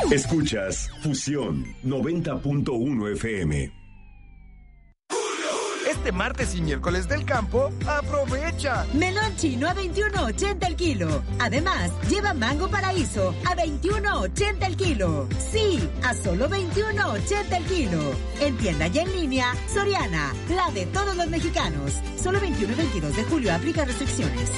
Escuchas Fusión 90.1 FM. Este martes y miércoles del campo, aprovecha. Melón chino a 21.80 el kilo. Además, lleva mango paraíso a 21.80 el kilo. Sí, a solo 21.80 el kilo. En tienda y en línea, Soriana, la de todos los mexicanos. Solo 21 y 22 de julio, aplica restricciones.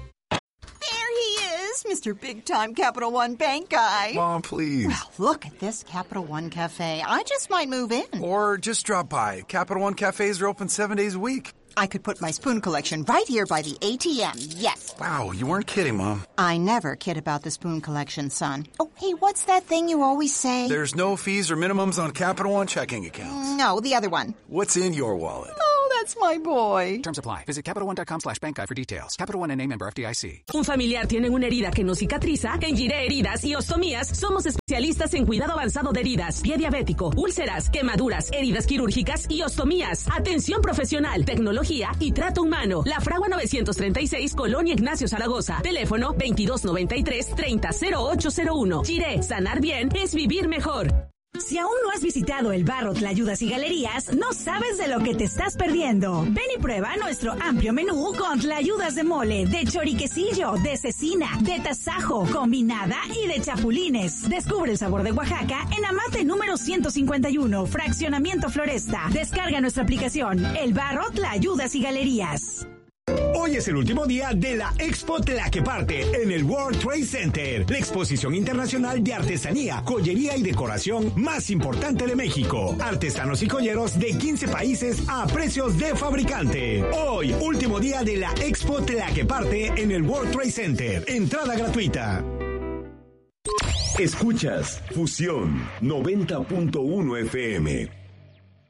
Mr. Big Time Capital One Bank guy. Mom, please. Well, look at this Capital One Cafe. I just might move in. Or just drop by. Capital One cafes are open 7 days a week. I could put my spoon collection right here by the ATM. Yes. Wow, you weren't kidding, Mom. I never kid about the spoon collection, son. Oh, hey, what's that thing you always say? There's no fees or minimums on Capital One checking accounts. No, the other one. What's in your wallet? That's my boy. Terms apply. Visit CapitalOne.com/bankguide for details. Capital One N.A. member FDIC. Un familiar tiene una herida que no cicatriza. En Giré Heridas y Ostomías somos especialistas en cuidado avanzado de heridas, pie diabético, úlceras, quemaduras, heridas quirúrgicas y ostomías. Atención profesional, tecnología y trato humano. La Fragua 936, Colonia Ignacio Zaragoza. Teléfono 2293-300801. Giré, sanar bien es vivir mejor. Si aún no has visitado el Barro Tlayudas y Galerías, no sabes de lo que te estás perdiendo. Ven y prueba nuestro amplio menú con tlayudas de mole, de choriquecillo, de cecina, de tasajo, combinada y de chapulines. Descubre el sabor de Oaxaca en Amate número 151, Fraccionamiento Floresta. Descarga nuestra aplicación, el Barro Tlayudas y Galerías. Hoy es el último día de la Expo Tlaqueparte en el World Trade Center, la exposición internacional de artesanía, joyería y decoración más importante de México. Artesanos y joyeros de 15 países a precios de fabricante. Hoy, último día de la Expo Tlaqueparte en el World Trade Center. Entrada gratuita. Escuchas Fusión 90.1 FM.